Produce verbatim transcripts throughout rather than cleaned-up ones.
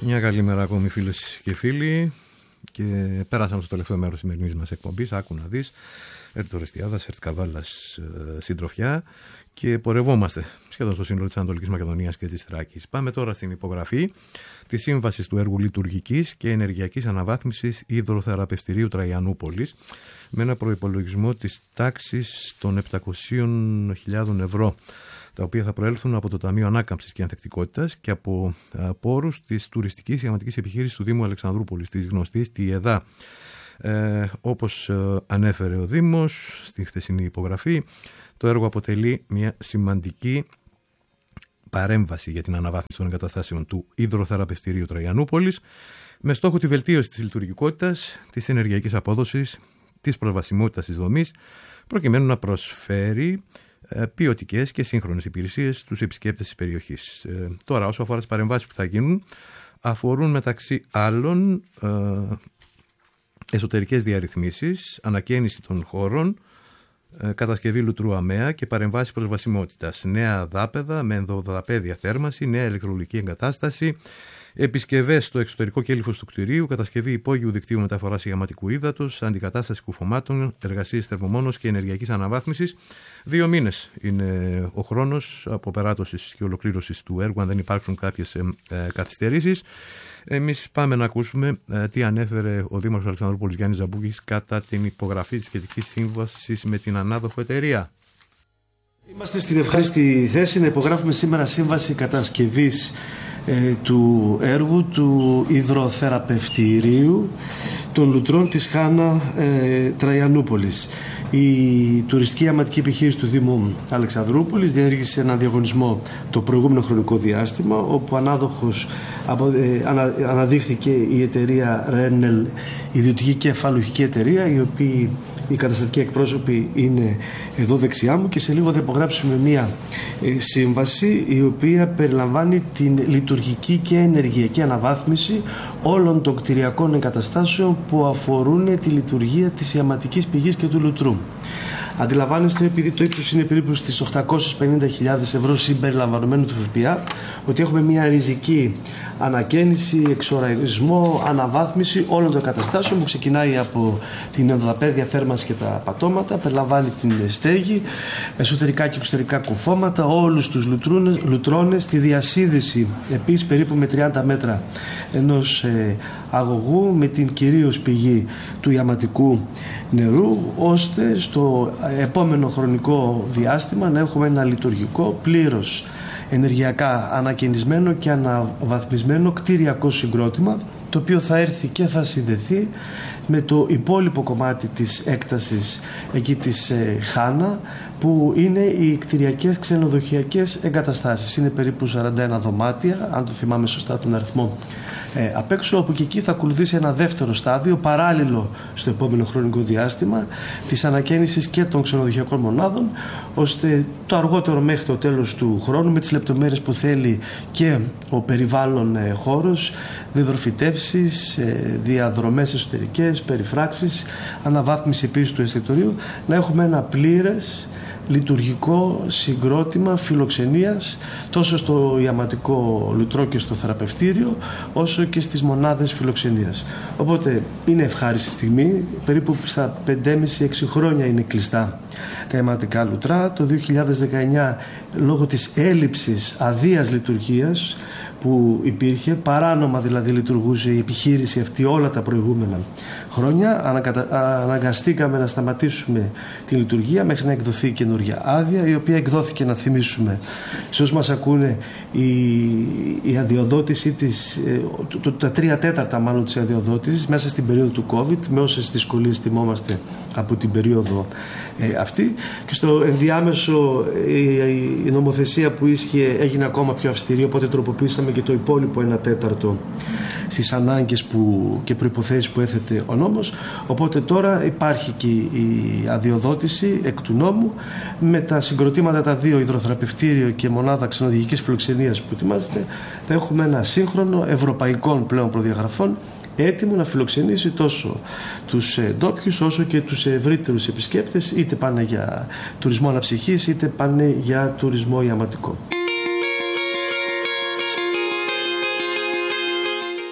Μια καλή μέρα ακόμη, φίλες και φίλοι. Και πέρασαμε στο τελευταίο μέρος της σημερινής μας εκπομπής. Άκου να δεις. Έρθει το Ρεστιάδας, έρθει Καβάλας, ε, συντροφιά. Και πορευόμαστε σχεδόν στο σύνολο της Ανατολικής Μακεδονίας και της Θράκης. Πάμε τώρα στην υπογραφή της σύμβασης του έργου λειτουργικής και ενεργειακής αναβάθμισης υδροθεραπευτηρίου Τραϊανούπολης με ένα προϋπολογισμό της τάξης των επτακόσιες χιλιάδες ευρώ, τα οποία θα προέλθουν από το Ταμείο Ανάκαμψης και Ανθεκτικότητας και από α, πόρους της τουριστικής ιαματικής επιχείρησης του Δήμου Αλεξανδρούπολης, της γνωστής ΤΙΕΔΑ. Ε, όπως ε, ανέφερε ο Δήμος στη χθεσινή υπογραφή, το έργο αποτελεί μια σημαντική παρέμβαση για την αναβάθμιση των εγκαταστάσεων του υδροθεραπευτηρίου Τραϊανούπολης με στόχο τη βελτίωση της λειτουργικότητας, της ενεργειακής απόδοσης, της προσβασιμότητας της δομής, προκειμένου να προσφέρει ποιοτικές και σύγχρονες υπηρεσίες στους επισκέπτες της περιοχής. Ε, τώρα, όσο αφορά τις παρεμβάσεις που θα γίνουν, αφορούν μεταξύ άλλων ε, εσωτερικές διαρρυθμίσεις, ανακαίνιση των χώρων, ε, κατασκευή λουτρού αμαία και παρεμβάσεις προσβασιμότητας, νέα δάπεδα με ενδοδαπέδια θέρμανση, νέα ηλεκτρολική εγκατάσταση, επισκευές στο εξωτερικό κέλυφος του κτηρίου, κατασκευή υπόγειου δικτύου μεταφοράς υγαματικού ύδατος, αντικατάσταση κουφωμάτων, εργασίες θερμομόνωσης και ενεργειακής αναβάθμισης. Δύο μήνες είναι ο χρόνος αποπεράτωσης και ολοκλήρωσης του έργου, αν δεν υπάρξουν κάποιες ε, ε, καθυστερήσεις. Εμείς πάμε να ακούσουμε ε, τι ανέφερε ο Δήμαρχος Αλεξανδρούπολης Γιάννης Ζαμπούκης κατά την υπογραφή της σχετικής σύμβασης με την ανάδοχο εταιρεία. Είμαστε στην ευχάριστη θέση να υπογράφουμε σήμερα σύμβαση κατασκευής ε, του έργου του υδροθεραπευτηρίου των λουτρών της Χάνα ε, Τραϊανούπολης. Η τουριστική ιαματική επιχείρηση του Δήμου Αλεξανδρούπολης διενέργησε έναν διαγωνισμό το προηγούμενο χρονικό διάστημα, όπου ανάδοχος ε, ανα, αναδείχθηκε η εταιρεία Ρένελ, ιδιωτική κεφαλουχική εταιρεία, η οποία οι καταστατικοί εκπρόσωποι είναι εδώ δεξιά μου, και σε λίγο θα υπογράψουμε μία ε, σύμβαση η οποία περιλαμβάνει την λειτουργική και ενεργειακή αναβάθμιση όλων των κτηριακών εγκαταστάσεων που αφορούν τη λειτουργία της ιαματικής πηγής και του λουτρού. Αντιλαμβάνεστε, επειδή το ύψος είναι περίπου στις οκτακόσιες πενήντα χιλιάδες ευρώ συμπεριλαμβανομένου του ΦΠΑ, ότι έχουμε μια ριζική ανακαίνιση, εξοραϊσμό, αναβάθμιση όλων των καταστάσεων που ξεκινάει από την ενδοδαπέδια θέρμανση και τα πατώματα, περιλαμβάνει την στέγη, εσωτερικά και εξωτερικά κουφώματα, όλους τους λουτρώνες, τη διασύνδεση επίσης περίπου με τριάντα μέτρα ενός ε, αγωγού με την κυρίως πηγή του ιαματικού νερού, ώστε στο επόμενο χρονικό διάστημα να έχουμε ένα λειτουργικό, πλήρως ενεργειακά ανακαινισμένο και αναβαθμισμένο κτηριακό συγκρότημα, το οποίο θα έρθει και θα συνδεθεί με το υπόλοιπο κομμάτι της έκτασης εκεί της ε, Χάνα, που είναι οι κτηριακές ξενοδοχειακές εγκαταστάσεις. Είναι περίπου σαράντα ένα δωμάτια, αν το θυμάμαι σωστά τον αριθμό ε, απ' έξω, όπου και εκεί θα ακολουθήσει ένα δεύτερο στάδιο παράλληλο στο επόμενο χρονικό διάστημα της ανακαίνισης και των ξενοδοχειακών μονάδων, ώστε το αργότερο μέχρι το τέλος του χρόνου, με τις λεπτομέρειες που θέλει και ο περιβάλλον ε, χώρος, διδροφητεύσεις, ε, διαδρομές εσωτερικές, περιφράξεις, αναβάθμιση επίσης του εστιατορίου, να έχουμε ένα πλήρες λειτουργικό συγκρότημα φιλοξενίας τόσο στο ιαματικό λουτρό και στο θεραπευτήριο, όσο και στις μονάδες φιλοξενίας. Οπότε είναι ευχάριστη στιγμή, περίπου στα πέντε και μισό με έξι χρόνια είναι κλειστά τα ιαματικά λουτρά. Το δύο χιλιάδες δεκαεννιά, λόγω της έλλειψης αδείας λειτουργίας που υπήρχε, παράνομα δηλαδή λειτουργούσε η επιχείρηση αυτή όλα τα προηγούμενα χρόνια, ανακατα... αναγκαστήκαμε να σταματήσουμε τη λειτουργία μέχρι να εκδοθεί καινούργια άδεια, η οποία εκδόθηκε, να θυμίσουμε σε όσους μας ακούνε, η, η αδειοδότηση της, το, το, τα τρία τέταρτα μάλλον της αδειοδότησης μέσα στην περίοδο του COVID, με όσες δυσκολίες θυμόμαστε από την περίοδο ε, αυτή, και στο ενδιάμεσο η, η νομοθεσία που ίσχυε έγινε ακόμα πιο αυστηρή, οπότε τροποποίησαμε και το υπόλοιπο ένα τέταρτο στις ανάγκες που, και προϋποθέσεις που έθετε ο νόμος. Οπότε τώρα υπάρχει και η αδειοδότηση εκ του νόμου, με τα συγκροτήματα τα δύο, υδροθεραπευτήριο και μονάδα ξενοδοχειακής φιλοξενίας που ετοιμάζεται, θα έχουμε ένα σύγχρονο ευρωπαϊκών πλέον προδιαγραφών, έτοιμο να φιλοξενήσει τόσο τους ντόπιους όσο και τους ευρύτερους επισκέπτες, είτε πάνε για τουρισμό αναψυχής είτε πάνε για τουρισμό ιαματικό.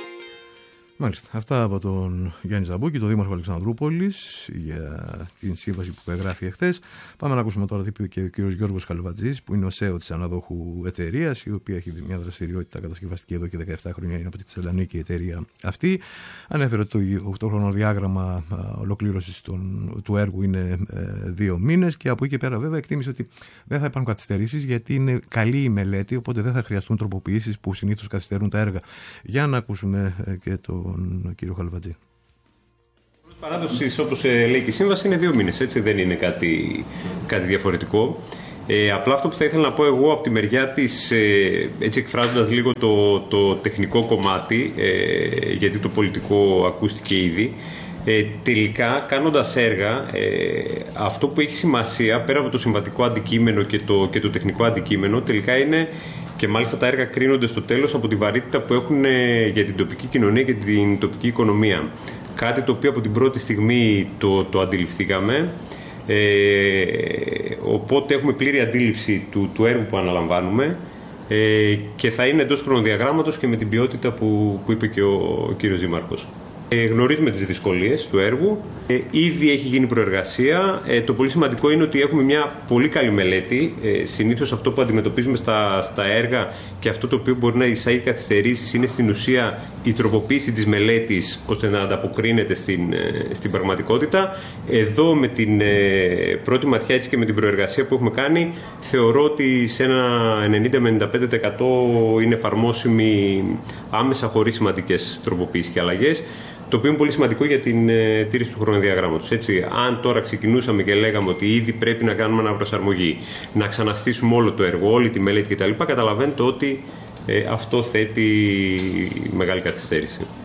Μάλιστα. Αυτά από τον Γιάννη Ζαμπούκη, τον Δήμαρχο Αλεξανδρούπολης, για την σύμβαση που εγγράφει εχθές. Πάμε να ακούσουμε τώρα τι είπε και ο κ. Γιώργος Καλβατζής, που είναι ο σ ε ο της αναδόχου εταιρείας, η οποία έχει μια δραστηριότητα κατασκευαστική εδώ και δεκαεπτά χρόνια, είναι από τη Θεσσαλονίκη η εταιρεία αυτή. Ανέφερε ότι το χρονοδιάγραμμα ολοκλήρωσης του έργου είναι δύο μήνες και από εκεί και πέρα, βέβαια, εκτίμησε ότι δεν θα υπάρχουν καθυστερήσεις, γιατί είναι καλή η μελέτη, οπότε δεν θα χρειαστούν τροποποιήσεις που συνήθως καθυστερούν τα έργα. Για να ακούσουμε και τον κύριο Χαλβατζή. Η παράδοση, όπως λέει και η σύμβαση, είναι δύο μήνες, έτσι, δεν είναι κάτι, κάτι διαφορετικό. Ε, απλά αυτό που θα ήθελα να πω εγώ από τη μεριά της, ε, έτσι εκφράζοντας λίγο το, το τεχνικό κομμάτι, ε, γιατί το πολιτικό ακούστηκε ήδη, ε, τελικά κάνοντας έργα, ε, αυτό που έχει σημασία πέρα από το συμβατικό αντικείμενο και το, και το τεχνικό αντικείμενο, τελικά είναι, και μάλιστα τα έργα κρίνονται στο τέλος από τη βαρύτητα που έχουν για την τοπική κοινωνία και την τοπική οικονομία. Κάτι το οποίο από την πρώτη στιγμή το, το αντιληφθήκαμε. Ε, οπότε έχουμε πλήρη αντίληψη του, του έργου που αναλαμβάνουμε ε, και θα είναι εντός χρονοδιαγράμματος και με την ποιότητα που, που είπε και ο, ο κύριος Δήμαρχος. Ε, γνωρίζουμε τις δυσκολίες του έργου. Ε, ήδη έχει γίνει προεργασία. Ε, το πολύ σημαντικό είναι ότι έχουμε μια πολύ καλή μελέτη. Ε, συνήθως αυτό που αντιμετωπίζουμε στα, στα έργα και αυτό το οποίο μπορεί να εισάγει καθυστερήσεις είναι στην ουσία η τροποποίηση της μελέτης ώστε να ανταποκρίνεται στην, ε, στην πραγματικότητα. Εδώ με την ε, πρώτη ματιά έτσι και με την προεργασία που έχουμε κάνει, θεωρώ ότι σε ένα ενενήντα με ενενήντα πέντε τοις εκατό είναι εφαρμόσιμη άμεσα χωρίς σημαντικές τροποποίησεις και αλλαγές. Το οποίο είναι πολύ σημαντικό για την ε, τήρηση του χρονοδιαγράμματος. Έτσι, αν τώρα ξεκινούσαμε και λέγαμε ότι ήδη πρέπει να κάνουμε αναπροσαρμογή, να ξαναστήσουμε όλο το έργο, όλη τη μελέτη κτλ., καταλαβαίνετε ότι ε, αυτό θέτει μεγάλη καθυστέρηση.